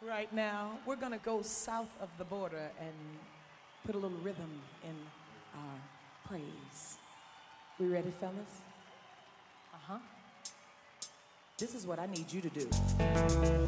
right now. We're going to go south of the border and put a little rhythm in our praise. We ready, fellas? Uh-huh. This is what I need you to do.